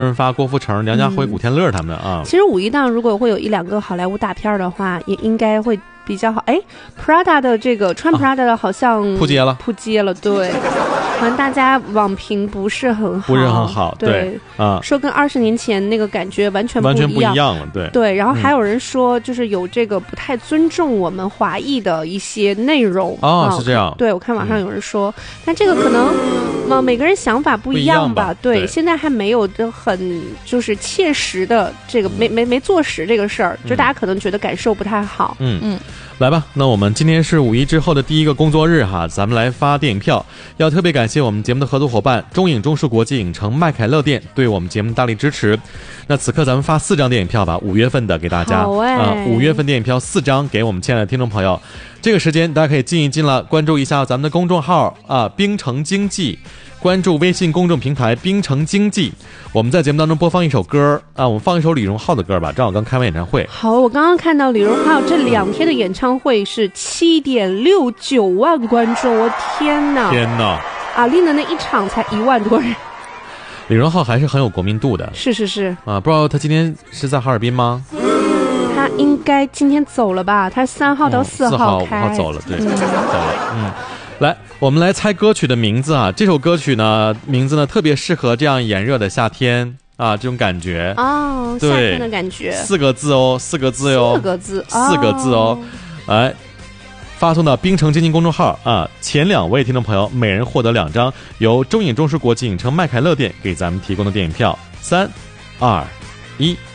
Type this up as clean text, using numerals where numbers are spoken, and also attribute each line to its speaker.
Speaker 1: 发、郭富城、梁家辉、古天乐他们的啊。
Speaker 2: 其实五一档如果会有1-2个好莱坞大片的话，也应该会比较好。哎 ，Prada 的这个穿 Prada 的好像
Speaker 1: 扑街了，
Speaker 2: 对。好像大家网评不是很好，
Speaker 1: 对啊，
Speaker 2: 说跟20年前那个感觉完全不一样
Speaker 1: 了，
Speaker 2: 对。然后还有人说，就是有这个不太尊重我们华裔的一些内容
Speaker 1: 是这样。
Speaker 2: 对，我看网上有人说，但这个可能每个人想法不一样吧。对，现在还没有很就是切实的这个没坐实这个事儿，就大家可能觉得感受不太好。
Speaker 1: 来吧，那我们今天是5一之后的第一个工作日哈，咱们来发电影票。要特别感谢我们节目的合作伙伴中影中视国际影城麦凯乐店对我们节目大力支持。那此刻咱们发4张电影票吧，5月份的给大家。5月份电影票4张给我们亲爱的听众朋友。这个时间大家可以进一进了，关注一下咱们的公众号冰城经济，关注微信公众平台冰城经济。我们在节目当中播放一首歌我们放一首李荣浩的歌吧，正好刚开完演唱会。
Speaker 2: 好，我刚刚看到李荣浩这2天的演唱会是7.69万观众，我天哪！阿丽的那一场才1万多人。
Speaker 1: 李荣浩还是很有国民度的。
Speaker 2: 是
Speaker 1: 不知道他今天是在哈尔滨吗？
Speaker 2: 他应该今天走了吧，他3号到4号
Speaker 1: 开，5号走了，对，走了。来，我们来猜歌曲的名字这首歌曲呢，名字呢特别适合这样炎热的夏天这种感觉
Speaker 2: 夏天的感觉。
Speaker 1: 4个字哦，4个字哟，4个字哦。来，发送到冰城经济公众号前2位听众朋友每人获得2张由中影中视国际影城麦凯乐店给咱们提供的电影票。3、2、1。